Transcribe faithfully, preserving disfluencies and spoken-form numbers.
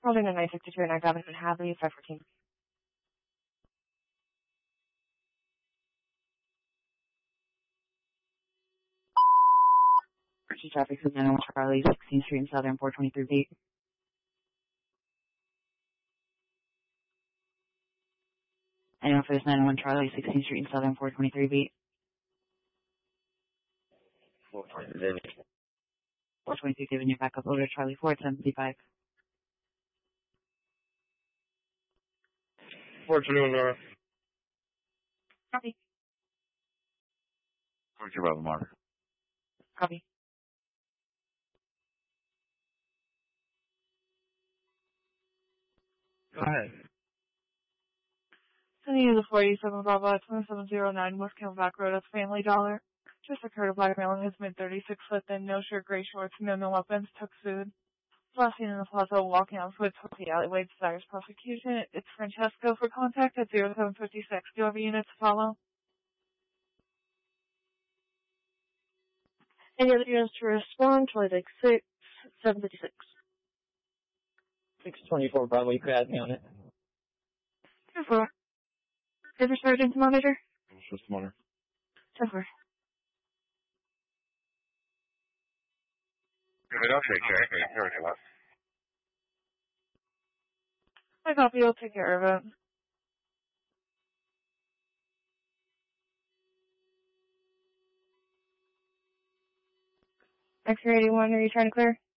Holding a nine sixty-two and nine Gavin and Hadley, five fourteen. Purchase traffic is nine oh one Charlie, sixteenth Street and Southern, four twenty-three feet. Anyone for this nine oh one Charlie, sixteenth Street and Southern, four twenty-three feet. four twenty-three. four twenty-three, giving you back up over to Charlie four, seventy-five. four twenty-one North. Copy. Where's your brother, Mark? Copy. Go ahead. Sending you the forty-seven Bravo twenty-seven oh nine West Camelback Road at Family Dollar. Just occurred a black male in his mid thirty-six foot thin, no shirt, gray shorts, no no weapons, took food. Last seen in the plaza walking on foot towards the alleyway, desires prosecution. It's Francesco for contact at zero seven five six. Do you have a unit to follow? Any other units to respond? Charlie six, seven fifty-six. six twenty-four Bravo, you could add me on it. ten four. Is there sergeant to monitor? It's just monitor. ten four. Okay, check. I copy, I'll take care of it. X-ray eighty-one, are you trying to clear?